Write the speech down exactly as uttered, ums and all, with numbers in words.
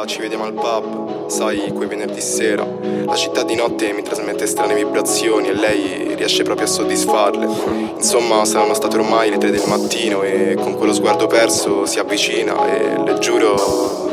ci vediamo al pub, sai, quei venerdì sera. La città di notte mi trasmette strane vibrazioni e lei riesce proprio a soddisfarle. Insomma, saranno state ormai le tre del mattino e con quello sguardo perso si avvicina e le giuro